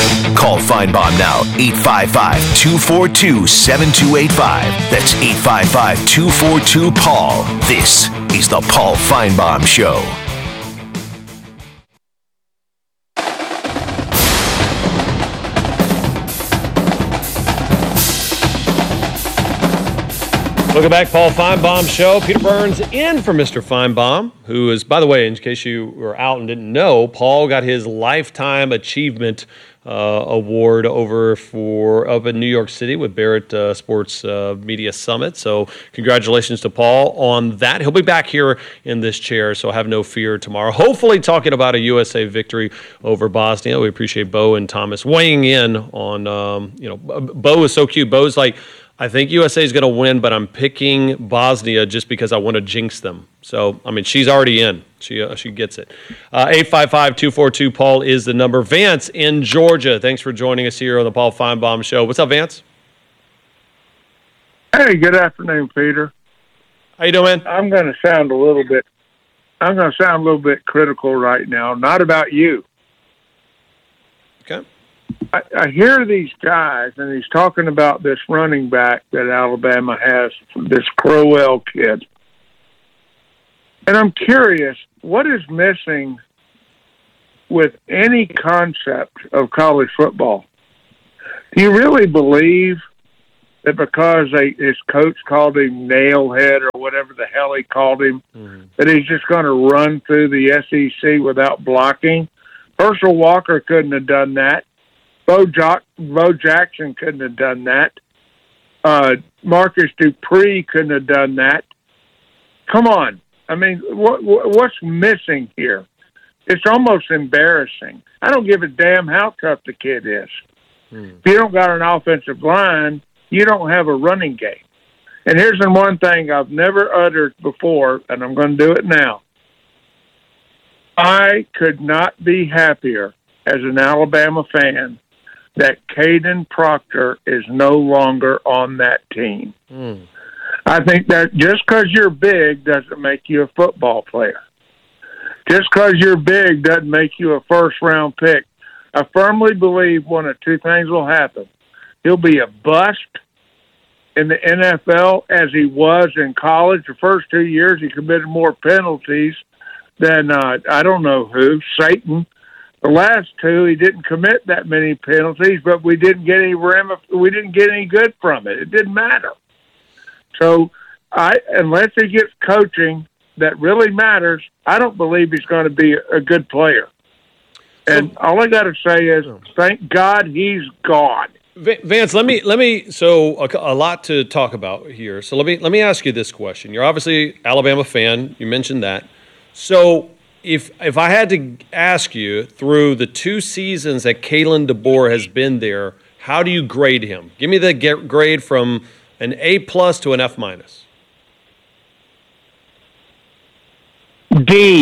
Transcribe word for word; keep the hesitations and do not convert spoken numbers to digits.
Call Feinbaum now, eight five five, two four two, seven two eight five. That's eight five five, two four two, Paul. This is the Paul Feinbaum Show. Welcome back, Paul Feinbaum Show. Peter Burns in for Mister Feinbaum, who is, by the way, in case you were out and didn't know, Paul got his Lifetime Achievement uh, Award over for up in New York City with Barrett uh, Sports uh, Media Summit. So congratulations to Paul on that. He'll be back here in this chair, so have no fear tomorrow. Hopefully talking about a U S A victory over Bosnia. We appreciate Bo and Thomas weighing in on, um, you know, Bo is so cute. Bo's like, I think U S A is going to win, but I'm picking Bosnia just because I want to jinx them. So, I mean, she's already in. She uh, she gets it. Uh, eight five five, two four two, Paul is the number. Vance in Georgia, thanks for joining us here on the Paul Feinbaum Show. What's up, Vance? Hey, good afternoon, Peter. How you doing, man? I'm going to sound a little bit, I'm going to sound a little bit critical right now, not about you. Okay. I, I hear these guys, and he's talking about this running back that Alabama has, this Crowell kid. And I'm curious, what is missing with any concept of college football? Do you really believe that because they, his coach called him nailhead or whatever the hell he called him, mm-hmm. that he's just going to run through the S E C without blocking? Herschel Walker couldn't have done that. Bo, jo- Bo Jackson couldn't have done that. Uh, Marcus Dupree couldn't have done that. Come on. I mean, what, what's missing here? It's almost embarrassing. I don't give a damn how tough the kid is. Hmm. If you don't got an offensive line, you don't have a running game. And here's the one thing I've never uttered before, and I'm going to do it now. I could not be happier as an Alabama fan that Caden Proctor is no longer on that team. Mm. I think that just because you're big doesn't make you a football player. Just because you're big doesn't make you a first-round pick. I firmly believe one of two things will happen. He'll be a bust in the N F L as he was in college. The first two years he committed more penalties than, uh, I don't know who, Satan. The last two, he didn't commit that many penalties, but we didn't get any ramif- we didn't get any good from it. It didn't matter. So, I unless he gets coaching that really matters, I don't believe he's going to be a good player. And so, all I got to say is, thank God he's gone. Vance, let me let me. So a, a lot to talk about here. So let me let me ask you this question. You're obviously Alabama fan. You mentioned that. So. If if I had to ask you, through the two seasons that Kalen DeBoer has been there, how do you grade him? Give me the get grade from an A plus to an F minus. D.